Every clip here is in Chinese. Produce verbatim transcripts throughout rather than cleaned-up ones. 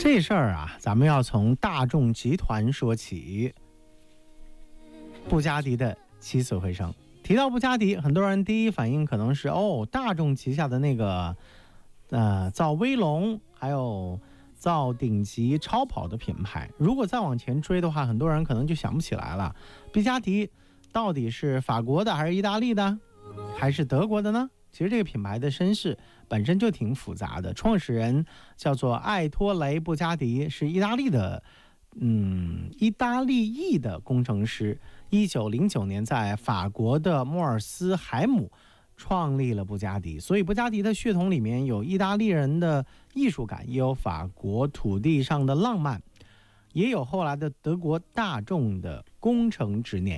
这事儿啊，咱们要从大众集团说起。布加迪的起死回生。提到布加迪，很多人第一反应可能是哦，大众旗下的那个呃造威龙，还有造顶级超跑的品牌。如果再往前追的话，很多人可能就想不起来了，布加迪到底是法国的，还是意大利的，还是德国的呢？其实这个品牌的身世本身就挺复杂的，创始人叫做艾托雷·布加迪，是意大利的，嗯，意大利裔的工程师。一九零九年在法国的莫尔斯海姆创立了布加迪，所以布加迪的血统里面有意大利人的艺术感，也有法国土地上的浪漫，也有后来的德国大众的工程执念。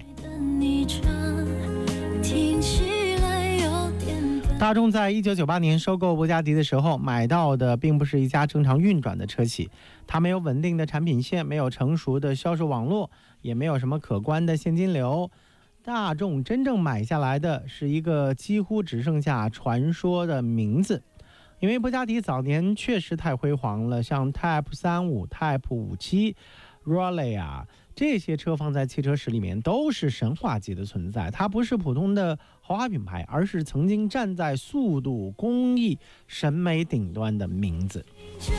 大众在一九九八年收购布加迪的时候，买到的并不是一家正常运转的车企，它没有稳定的产品线，没有成熟的销售网络，也没有什么可观的现金流。大众真正买下来的是一个几乎只剩下传说的名字。因为布加迪早年确实太辉煌了，像 Type 三十五、Type 五十七、Raleigh 啊，这些车放在汽车史里面都是神话级的存在。它不是普通的豪华品牌，而是曾经站在速度、工艺、审美顶端的名字。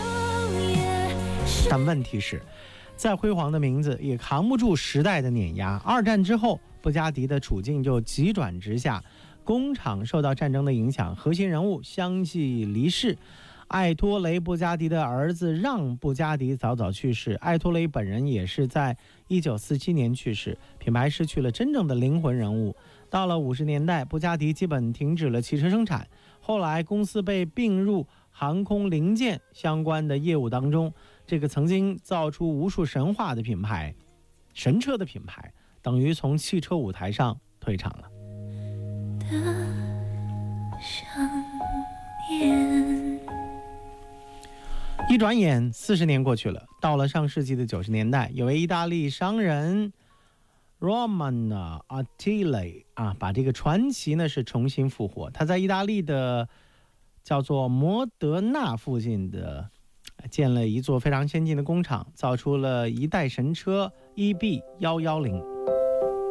但问题是，再辉煌的名字也扛不住时代的碾压。二战之后，布加迪的处境就急转直下，工厂受到战争的影响，核心人物相继离世。艾托雷·布加迪的儿子让·布加迪早早去世，艾托雷本人也是在一九四七年去世，品牌失去了真正的灵魂人物。到了五十年代，布加迪基本停止了汽车生产，后来公司被并入航空零件相关的业务当中。这个曾经造出无数神话的品牌，神车的品牌，等于从汽车舞台上退场了。一转眼四十年过去了，到了上世纪的九十年代，有位意大利商人 Romano Attili 啊，把这个传奇呢是重新复活。他在意大利的叫做摩德纳附近的建了一座非常先进的工厂，造出了一代神车 E B 一一零。